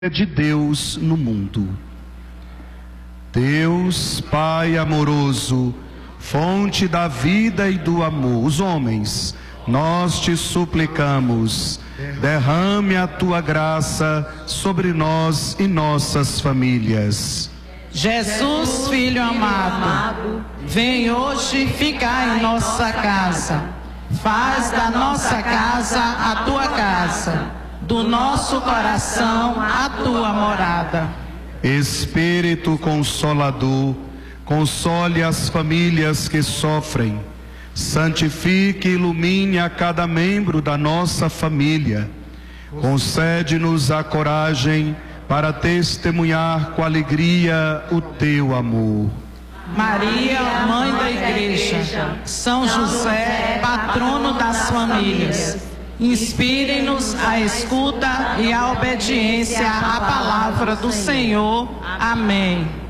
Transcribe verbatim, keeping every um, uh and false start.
de Deus no mundo. Deus, Pai amoroso, fonte da vida e do amor, os homens, nós te suplicamos, derrame a tua graça sobre nós e nossas famílias. Jesus, Filho amado, vem hoje ficar em nossa casa. Faz da nossa casa a tua casa, do nosso coração a tua morada. Espírito Consolador, console as famílias que sofrem, santifique e ilumine a cada membro da nossa família. Concede-nos a coragem para testemunhar com alegria o teu amor. Maria, Mãe da Igreja, São José, patrono das famílias, inspire-nos a escuta e a obediência à palavra do Senhor. Amém.